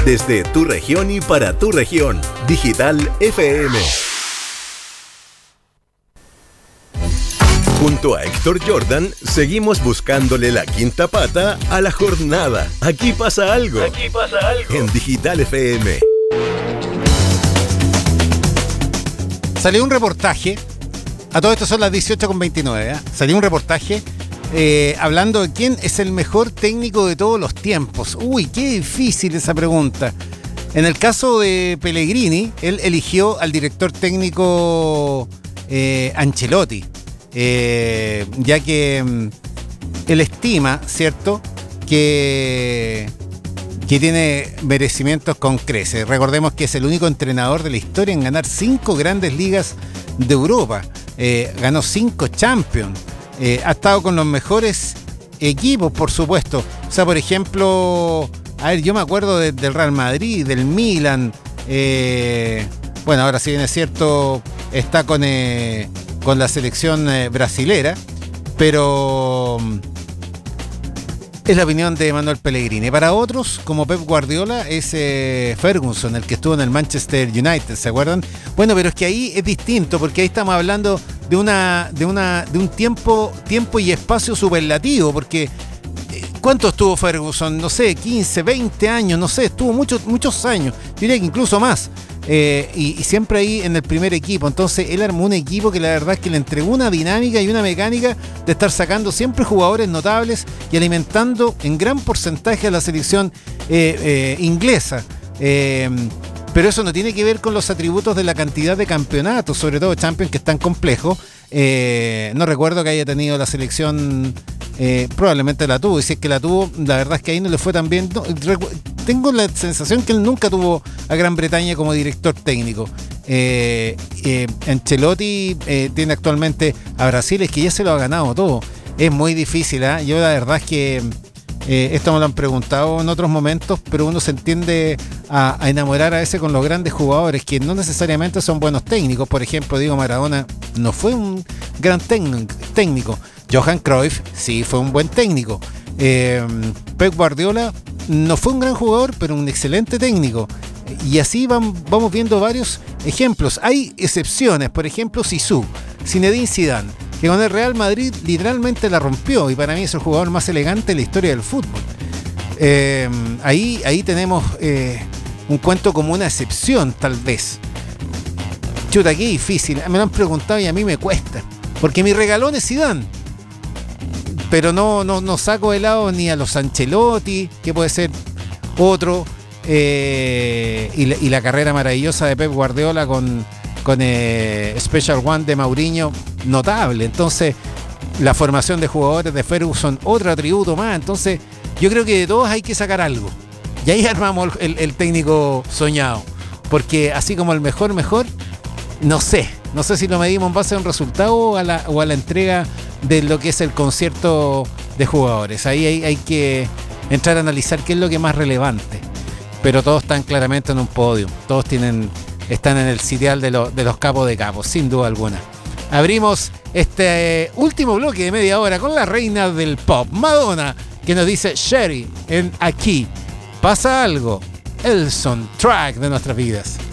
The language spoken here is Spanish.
Desde tu región y para tu región. Digital FM. Junto a Héctor Jordan, seguimos buscándole la quinta pata a la jornada. Aquí pasa algo. En Digital FM. Salió un reportaje. A todo esto son las 18:29. Salió un reportaje hablando de quién es el mejor técnico de todos los tiempos. Uy, qué difícil esa pregunta. En el caso de Pellegrini, él eligió al director técnico Ancelotti, ya que él estima, ¿cierto?, que tiene merecimientos con creces. Recordemos que es el único entrenador de la historia en ganar 5 grandes ligas de Europa. Ganó 5 Champions. Ha estado con los mejores equipos, por supuesto. O sea, por ejemplo, a ver, yo me acuerdo del Real Madrid, del Milan. Bueno, ahora si bien es cierto, está con la selección brasilera, pero es la opinión de Manuel Pellegrini. Para otros, como Pep Guardiola, es Ferguson, el que estuvo en el Manchester United, ¿se acuerdan? Bueno, pero es que ahí es distinto, porque ahí estamos hablando de un tiempo y espacio superlativo, porque ¿cuánto estuvo Ferguson? No sé, 15, 20 años, no sé, estuvo muchos años, yo diría que incluso más. Y siempre ahí en el primer equipo. Entonces él armó un equipo que la verdad es que le entregó una dinámica y una mecánica de estar sacando siempre jugadores notables y alimentando en gran porcentaje a la selección inglesa. Pero eso no tiene que ver con los atributos de la cantidad de campeonatos, sobre todo Champions, que es tan complejo. No recuerdo que haya tenido la selección, probablemente la tuvo, y si es que la tuvo, la verdad es que ahí no le fue tan bien. No, tengo la sensación que él nunca tuvo a Gran Bretaña como director técnico. Ancelotti tiene actualmente a Brasil, es que ya se lo ha ganado todo. Es muy difícil, ¿eh? Yo la verdad es que esto me lo han preguntado en otros momentos, pero uno se entiende a enamorar a veces con los grandes jugadores que no necesariamente son buenos técnicos. Por ejemplo, Diego Maradona no fue un gran técnico. Johan Cruyff sí fue un buen técnico. Pep Guardiola no fue un gran jugador, pero un excelente técnico. Y así vamos viendo varios ejemplos. Hay excepciones, por ejemplo, Zizou, Zinedine Zidane, que con el Real Madrid literalmente la rompió, y para mí es el jugador más elegante de la historia del fútbol. Ahí tenemos un cuento como una excepción, tal vez. Chuta, qué difícil. Me lo han preguntado y a mí me cuesta, porque mi regalón es Zidane. Pero no saco de lado ni a los Ancelotti, que puede ser otro, y la carrera maravillosa de Pep Guardiola con Special One de Mourinho, notable. Entonces, la formación de jugadores de Ferguson, otro atributo más. Entonces, yo creo que de todos hay que sacar algo. Y ahí armamos el técnico soñado. Porque así como el mejor, no sé si lo medimos en base a un resultado o a la entrega de lo que es el concierto de jugadores. Ahí hay que entrar a analizar qué es lo que es más relevante. Pero todos están claramente en un podio. Todos están en el sitial de los capos de capos, sin duda alguna. Abrimos este último bloque de media hora con la reina del pop, Madonna, que nos dice Sherry en Aquí Pasa Algo, el soundtrack de nuestras vidas.